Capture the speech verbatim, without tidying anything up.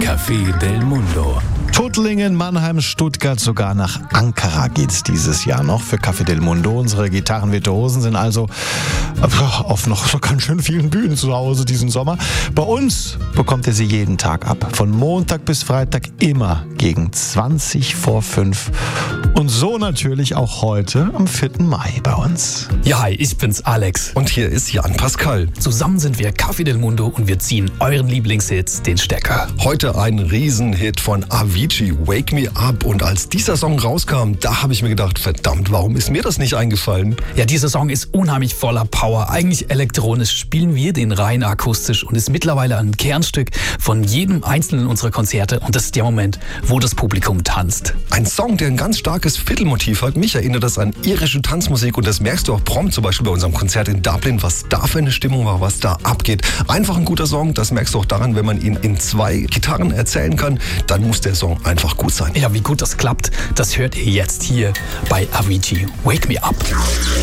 Café del Mundo. Tuttlingen, Mannheim, Stuttgart, sogar nach Ankara geht's dieses Jahr noch für Café del Mundo. Unsere Gitarrenvirtuosen sind also auf noch ganz schön vielen Bühnen zu Hause diesen Sommer. Bei uns bekommt ihr sie jeden Tag ab. Von Montag bis Freitag immer gegen zwanzig vor fünf. Und so natürlich auch heute am vierten Mai bei uns. Ja, hi, ich bin's Alex. Und hier ist Jan Pascal. Zusammen sind wir Café del Mundo und wir ziehen euren Lieblingshits den Stecker. Heute ein Riesenhit von Avicii, Wake Me Up. Und als dieser Song rauskam, da habe ich mir gedacht, verdammt, warum ist mir das nicht eingefallen? Ja, dieser Song ist unheimlich voller Power. Eigentlich elektronisch, spielen wir den rein akustisch und ist mittlerweile ein Kernstück von jedem einzelnen unserer Konzerte. Und das ist der Moment, wo das Publikum tanzt. Ein Song, der ein ganz starkes Viertelmotiv hat. Mich erinnert das an irische Tanzmusik und das merkst du auch prompt, zum Beispiel bei unserem Konzert in Dublin, was da für eine Stimmung war, was da abgeht. Einfach ein guter Song, das merkst du auch daran, wenn man ihn in zwei Gitarren erzählen kann, dann muss der Song einfach gut sein. Ja, wie gut das klappt, das hört ihr jetzt hier bei Avicii. Wake Me Up.